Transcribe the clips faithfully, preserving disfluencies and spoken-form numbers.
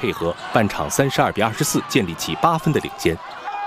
配合，半场三十二比二十四建立起八分的领先。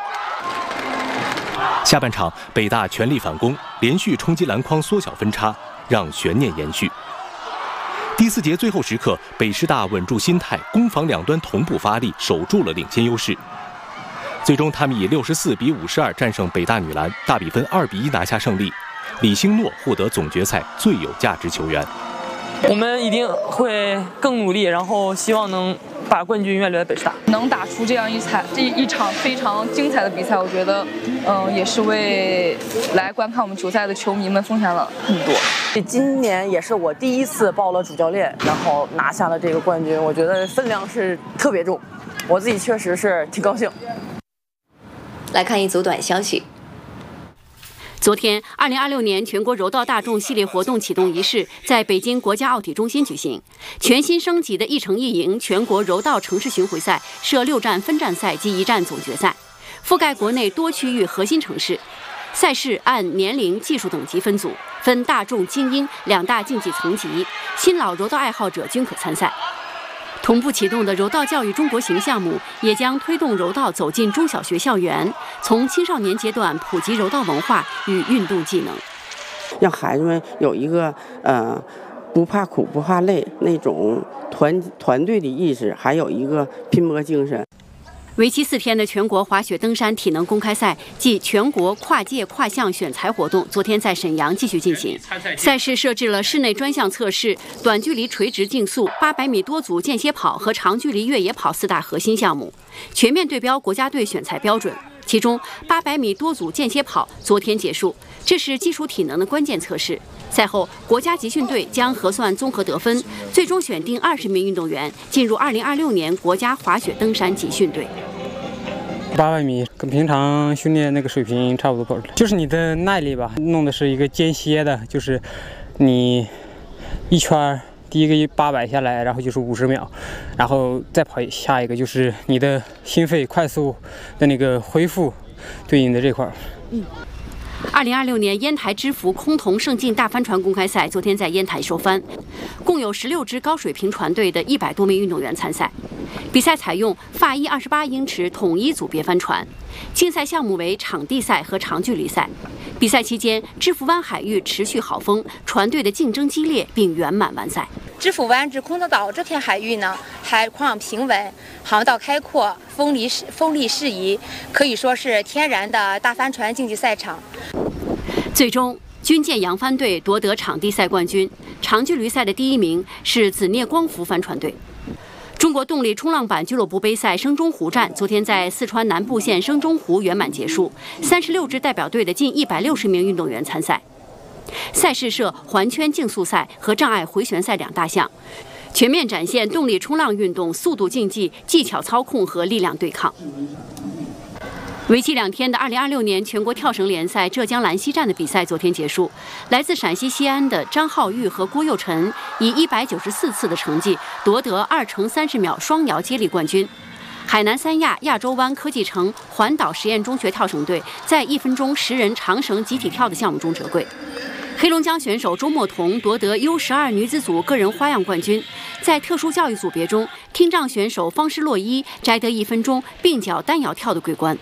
下半场，北大全力反攻，连续冲击篮筐缩小分差，让悬念延续。第四节最后时刻，北师大稳住心态，攻防两端同步发力，守住了领先优势。最终，他们以六十四比五十二战胜北大女篮，大比分二比一拿下胜利。李星诺获得总决赛最有价值球员。 我们一定会更努力，然后希望能把冠军越留在北师大。 能打出这样一彩这一场非常精彩的比赛，我觉得，嗯、呃，也是为来观看我们球赛的球迷们奉献了很多。 今年也是我第一次报了主教练，然后拿下了这个冠军，我觉得分量是特别重，我自己确实是挺高兴。 来看一组短消息。昨天，二零二六年全国柔道大众系列活动启动仪式在北京国家奥体中心举行。全新升级的一城一营全国柔道城市巡回赛设六站分站赛及一站总决赛，覆盖国内多区域核心城市。赛事按年龄、技术等级分组，分大众、精英两大竞技层级，新老柔道爱好者均可参赛。同步启动的柔道教育中国行项目也将推动柔道走进中小学校园，从青少年阶段普及柔道文化与运动技能， 让孩子们有一个呃不怕苦不怕累那种团团队的意识，还有一个拼搏精神。 为期四天的全国滑雪登山体能公开赛暨全国跨界跨项选材活动，昨天在沈阳继续进行。赛事设置了室内专项测试、短距离垂直竞速、八百米多组间歇跑和长距离越野跑四大核心项目，全面对标国家队选材标准。其中，八百米多组间歇跑昨天结束，这是基础体能的关键测试。赛后，国家集训队将核算综合得分，最终选定二十名运动员进入二零二六年国家滑雪登山集训队。 八百米跟平常训练那个水平差不多，就是你的耐力吧，弄的是一个间歇的，就是你一圈第一个八百下来，然后就是五十秒，然后再跑下一个，就是你的心肺快速的那个恢复对应的这块。 嗯。二零二六年烟台知福空铜盛境大帆船公开赛昨天在烟台收帆，共有十六支高水平船队的一百多名运动员参赛。比赛采用法一二十八英尺统一组别帆船，竞赛项目为场地赛和长距离赛。比赛期间，知福湾海域持续好风，船队的竞争激烈并圆满完赛。 知福湾至空头岛这片海域呢，海况平稳，航道开阔，风力风力适宜，可以说是天然的大帆船竞技赛场。 最终，军舰扬帆队夺得场地赛冠军，长距离赛的第一名是紫聂光伏帆船队。中国动力冲浪板俱乐部杯赛升中湖站昨天在四川南部县升中湖圆满结束，三十六支代表队的近一百六十名运动员参赛。赛事设环圈竞速赛和障碍回旋赛两大项，全面展现动力冲浪运动速度竞技、技巧操控和力量对抗。为期两天的二零二六年全国跳绳联赛浙江兰溪站的比赛昨天结束，来自陕西西安的张浩玉和郭佑晨以一百九十四次的成绩夺得二乘三十秒双摇接力冠军。海南三亚亚洲湾科技城环岛实验中学跳绳队在一分钟十人长绳集体跳的项目中折桂。黑龙江选手周墨彤夺得 U 十二 女子组个人花样冠军。在特殊教育组别中，听障选手方诗洛伊摘得一分钟并脚单摇跳的桂冠。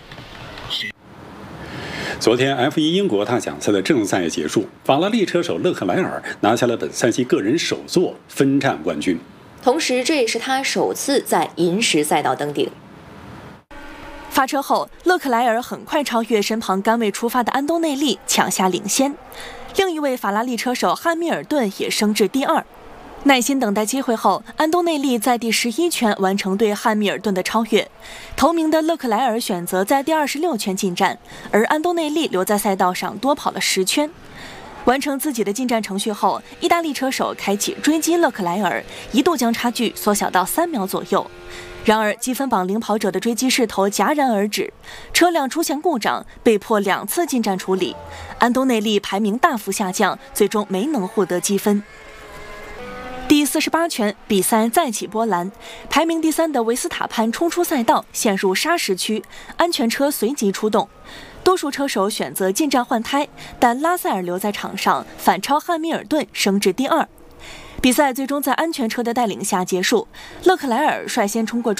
昨天 F 一 英国大奖赛的正赛结束，法拉利车手勒克莱尔拿下了本赛季个人首座分站冠军， 同时这也是他首次在银石赛道登顶。 发车后，勒克莱尔很快超越身旁甘位出发的安东内利，抢下领先。另一位法拉利车手汉密尔顿也升至第二。耐心等待机会后，安东内利在第十一圈完成对汉密尔顿的超越。头名的勒克莱尔选择在第二十六圈进站，而安东内利留在赛道上多跑了十圈。完成自己的进站程序后，意大利车手开启追击勒克莱尔，一度将差距缩小到三秒左右。然而，积分榜领跑者的追击势头戛然而止，车辆出现故障，被迫两次进站处理。安东内利排名大幅下降，最终没能获得积分。第四十八圈，比赛再起波澜，排名第三的维斯塔潘冲出赛道，陷入砂石区，安全车随即出动。多数车手选择进站换胎，但拉塞尔留在场上，反超汉密尔顿，升至第二。比赛最终在安全车的带领下结束，勒克莱尔率先冲过终